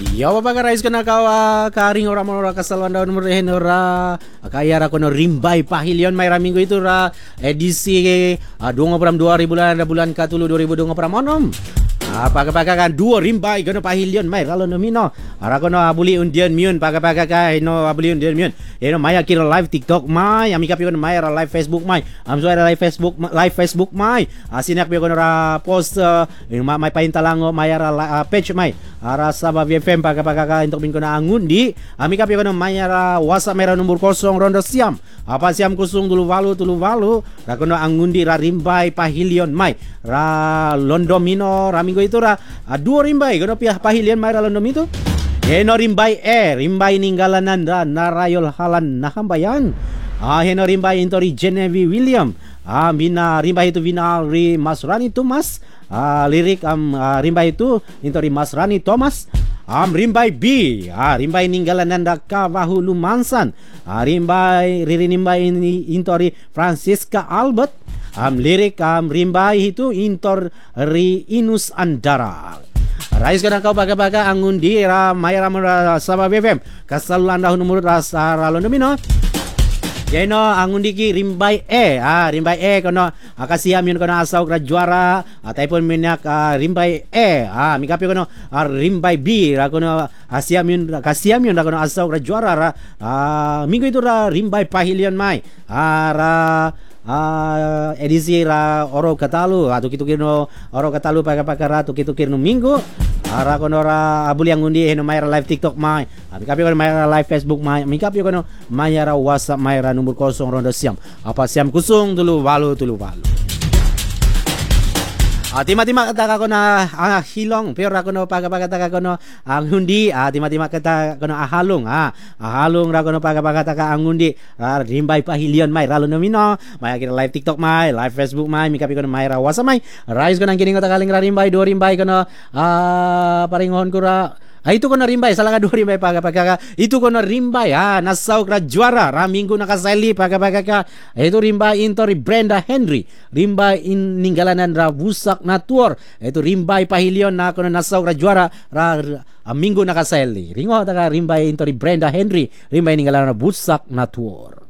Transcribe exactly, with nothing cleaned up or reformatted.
Ya baba ka rais kana ka karing ora mo ora kasalwan daw numero hen ora kaya ra kono rimbay pahilion may raminggo itu ra edisi uh, dua puluh dua ribu bulan bulan katulu dua ribu dua puluh enam. Apa kapagakan dua rimbay kono pahilion may ralo nomino ara kono abuli undian miun pagapagaga no abuli undian miun eno maya kira live TikTok may ami kapi kono may ra live Facebook may am so ra live Facebook live Facebook may asinak pi kono ra post uh, may paintalango may ra uh, page may ara sabab F M pagapagaga untuk min kono angundi ami kapi kono may ra WhatsApp may ra nomor kosong rondo siam apa siam kusung tulu walu tulu walu ra kono angundi ra rimbay pahilion may ra londomino raminggo itu ra uh, dua rimbay kono piah pahilian may ra londom itu heno rimbay e rimbay ninggalanan da narayol halan nahambayan ah heno rimbay intori Genevieve William ah bina rimbay itu vina ri Masrani Thomas ah lirik am ah, rimbay itu intori Masrani Thomas am rimbay B ah rimbay ninggalanan da Kavahulu Mansan ah rimbay riri rimbay ini intori Francisca Albert am lirik am rimbay itu intor ri Inus Andara rais kana kau baga-baga angundi ra mayra mara sabab F M kasalulan dahun numur rasa ralo nomino yeno angundi ki rimbay e ah rimbay e kono akasiam yun kono asaw ra juara ataupun minyak uh, rimbay e ah mikapi kono uh, rimbay B ra kono asiam yun kasiam yun ra kono asaw ra juara ra uh, minggu itu ra rimbay pahilion mai ah ra Ah, edisi ra oro katalu atau kitu kirno oro katalu paga-paga ratu kitu kirno minggu ara kono ra abuli yang undi heno mayra live TikTok mai abi kapi kono mayra live Facebook mai mi kapi kono mayra WhatsApp mayra nomor kosong rondo siam apa siam kusung tulu walu tulu walu Ah, tima-tima kata kono ah, hilong pero kono paga-paga kata kono ang hundi ah tima-tima kata kono ahalung ah ahalung ra kono paga-paga kata ang hundi ah, rimbay pahilion may ralo nomino may kira live TikTok may live Facebook may mi kapi kono may ra WhatsApp may rais kono kining kata kaling ra rimbay do rimbay kono ah paringon ko ra Ah, itu kono rimbay salah dua rimbay paga-paga itu kono rimbay ah nasaw ra juara ra minggu nakasali paga-paga itu rimbay intori Brenda Henry rimbay in ninggalanan ra busak natuor itu rimbay pahilion na kono nasaw ra juara ra, ra minggu nakasali ringo ta rimbay intori Brenda Henry rimbay ninggalanan ra busak natuor